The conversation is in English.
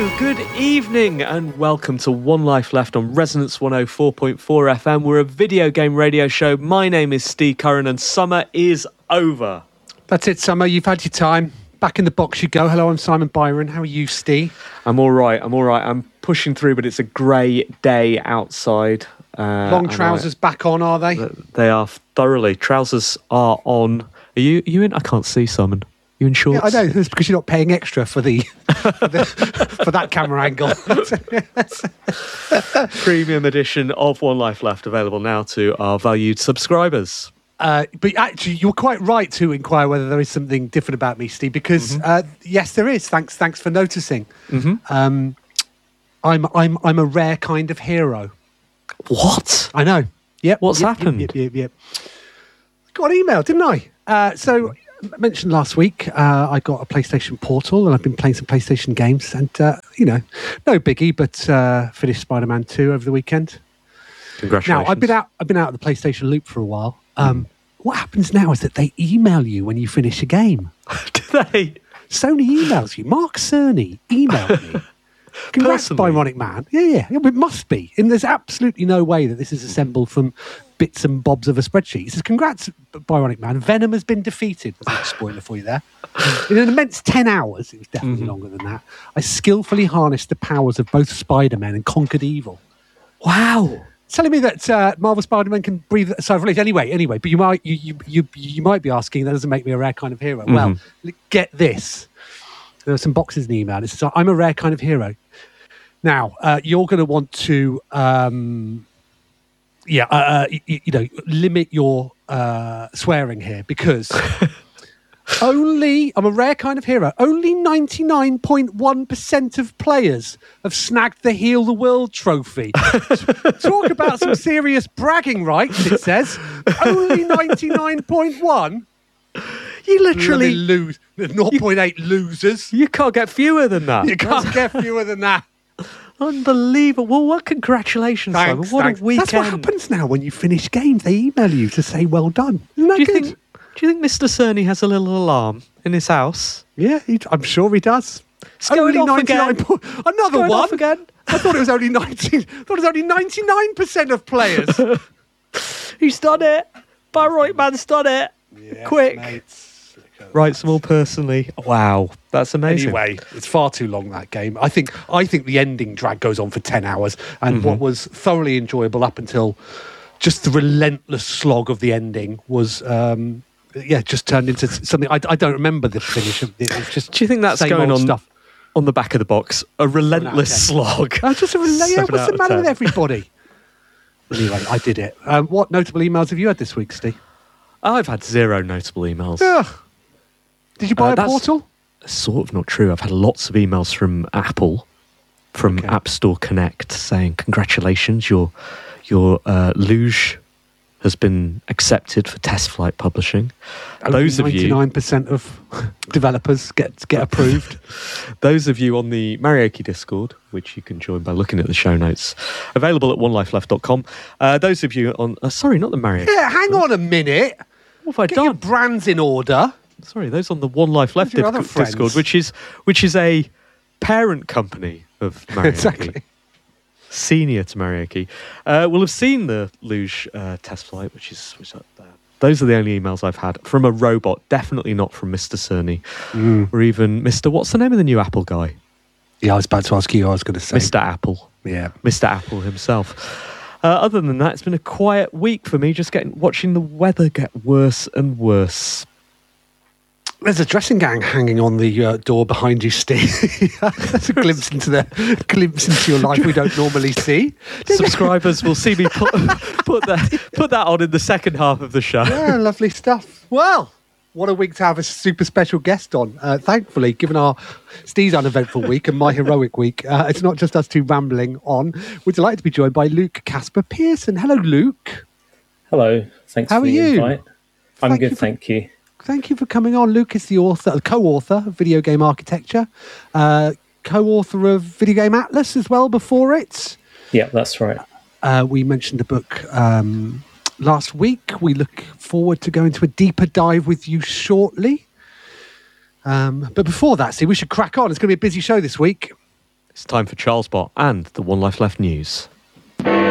Good evening and welcome to One Life Left on Resonance 104.4 FM. We're a video game radio show. My name is Steve Curran and summer is over. That's it, Summer. You've had your time. Back in the box you go. Hello, I'm Simon Byron. How are you, Steve? I'm all right. I'm pushing through, but it's a grey day outside. Long trousers back on, are they? They are thoroughly. Trousers are on. Are you in? I can't see, Simon. You in shorts? Yeah, I know. It's because you're not paying extra for the for that camera angle. Premium edition of One Life Left available now to our valued subscribers. But actually, you're quite right to inquire whether there is something different about me, Steve. Because yes, there is. Thanks for noticing. I'm a rare kind of hero. What? I know. Yep. What's happened? Yep. Got an email, didn't I? So. I mentioned last week I got a PlayStation Portal and I've been playing some PlayStation games and, no biggie, but finished Spider-Man 2 over the weekend. Congratulations. Now, I've been out of the PlayStation loop for a while. What happens now is that they email you when you finish a game. Do they? Sony emails you. Mark Cerny emailed me. Congrats, Bionic Man. Yeah, it must be. And there's absolutely no way that this is assembled from bits and bobs of a spreadsheet. He says, congrats, Bionic Man. Venom has been defeated. There's no spoiler for you there. In an immense 10 hours, it was definitely longer than that, I skillfully harnessed the powers of both Spider-Man and conquered evil. Wow. Telling me that Marvel Spider-Man can breathe a sigh of relief. Anyway, but you might be asking, that doesn't make me a rare kind of hero. Well, get this. There are some boxes in the email. It says, I'm a rare kind of hero. Now, you're going to want to, limit your swearing here because I'm a rare kind of hero. Only 99.1% of players have snagged the Heal the World trophy. Talk about some serious bragging rights, it says. Only 99.1%. You literally lose 0.8 losers. You can't get fewer than that. You can't get fewer than that. Unbelievable. Well, what congratulations, Simon. What a weekend. That's what happens now when you finish games. They email you to say well done. Isn't that good? Do you think Mr. Cerny has a little alarm in his house? Yeah, I'm sure he does. It's going only off again. Another one? Off again. I thought it was only 99% of players. He's done it. Bionic Man's done it. Yeah, quick. Mates. Writes them all personally. Wow, that's amazing. Anyway, it's far too long, that game. I think the ending drag goes on for 10 hours and what was thoroughly enjoyable up until just the relentless slog of the ending was just turned into something I don't remember the finish of it. It's just do you think that's going on stuff on the back of the box? A relentless slog. What's the matter with everybody? Anyway, I did it. What notable emails have you had this week, Steve? I've had 0 notable emails. Yeah. Did you buy a Portal? Sort of not true. I've had lots of emails from Apple, from App Store Connect, saying congratulations, your luge has been accepted for test flight publishing. Those of you, 99% of developers get approved. Those of you on the Marioki Discord, which you can join by looking at the show notes, available at onelifeleft.com. Those of you on, sorry, not the Marioki. Yeah, hang on a minute. What have I done? Your brands in order. Sorry, those on the One Life Left Discord, which is a parent company of Marioki. Exactly. Senior to Marioki, will have seen the luge test flight, which is up there. Those are the only emails I've had from a robot. Definitely not from Mr. Cerny or even Mr. What's the name of the new Apple guy? Yeah, I was about to ask you. I was going to say Mr. Apple. Yeah, Mr. Apple himself. Other than that, it's been a quiet week for me. Just watching the weather get worse and worse. There's a dressing gown hanging on the door behind you, Steve. That's a glimpse into your life we don't normally see. Subscribers will see me put that on in the second half of the show. Yeah, lovely stuff. Well, what a week to have a super special guest on. Thankfully, given our Steve's uneventful week and my heroic week, it's not just us two rambling on. We're delighted to be joined by Luke Casper Pearson. Hello, Luke. Hello. Thanks for the invite. I'm good, thank you. Thank you for coming on. Luke is the co-author of Video Game Architecture, co-author of Video Game Atlas as well before it. Yeah, that's right. We mentioned the book last week. We look forward to going to a deeper dive with you shortly. But before that, Steve, we should crack on. It's going to be a busy show this week. It's time for Charles Bot and the One Life Left news.